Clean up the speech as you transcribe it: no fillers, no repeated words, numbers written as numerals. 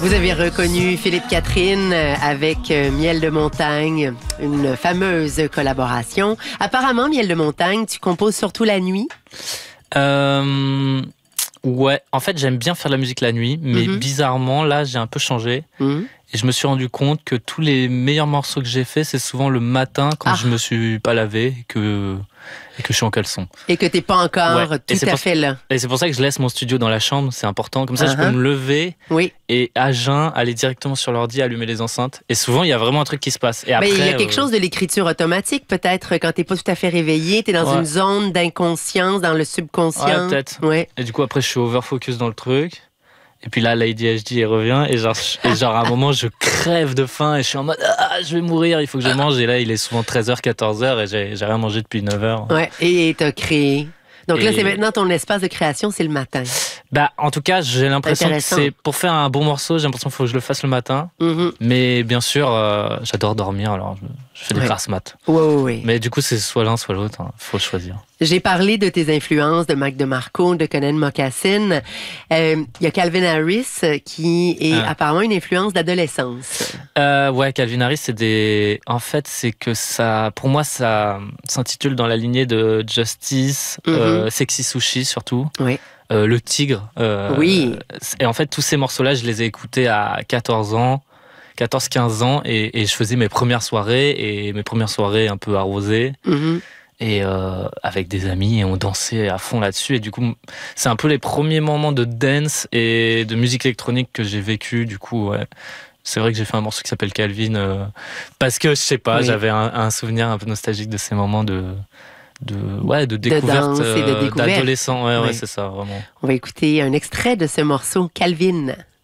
Vous avez reconnu Philippe Catherine avec Miel de montagne, une fameuse collaboration. Apparemment, Miel de montagne, tu composes surtout la nuit? Ouais, en fait, j'aime bien faire de la musique la nuit, mais bizarrement, là, j'ai un peu changé. Et je me suis rendu compte que tous les meilleurs morceaux que j'ai faits, c'est souvent le matin quand je me suis pas lavé et que je suis en caleçon. Et que t'es pas encore tout à fait là. Et c'est pour ça que je laisse mon studio dans la chambre, c'est important. Comme ça, je peux me lever et à jeun, aller directement sur l'ordi, allumer les enceintes. Et souvent, il y a vraiment un truc qui se passe. Et après, il y a quelque chose de l'écriture automatique, peut-être, quand t'es pas tout à fait réveillé, t'es dans une zone d'inconscience, dans le subconscient. Ouais, peut-être. Ouais. Et du coup, après, je suis over-focus dans le truc. Et puis là, l'ADHD revient et genre à un moment, je crève de faim et je suis en mode je vais mourir, il faut que je mange. Et là, il est souvent 13h, 14h et j'ai rien mangé depuis 9h. Ouais, et t'as créé. Donc là, c'est maintenant ton espace de création, c'est le matin. Bah, en tout cas, j'ai l'impression que c'est pour faire un bon morceau, j'ai l'impression qu'il faut que je le fasse le matin. Mais bien sûr, j'adore dormir, alors je fais des grasses mat. Oui. Mais du coup, c'est soit l'un, soit l'autre. Faut choisir. J'ai parlé de tes influences, de Mac DeMarco, de Conan Mocassin. Il y a Calvin Harris qui est apparemment une influence d'adolescence. Ouais, Calvin Harris, en fait, c'est que ça, pour moi, ça s'intitule dans la lignée de Justice, Sexy Sushi surtout. Oui. Le Tigre. Oui. Et en fait, tous ces morceaux-là, je les ai écoutés à 14-15 ans et je faisais mes premières soirées un peu arrosées. Et avec des amis et on dansait à fond là-dessus et du coup c'est un peu les premiers moments de dance et de musique électronique que j'ai vécu. Du coup c'est vrai que j'ai fait un morceau qui s'appelle Calvin parce que je sais pas, j'avais un souvenir un peu nostalgique de ces moments de découverte, de danse et de découverte. d'adolescent. Ouais, c'est ça, vraiment. On va écouter un extrait de ce morceau, Calvin.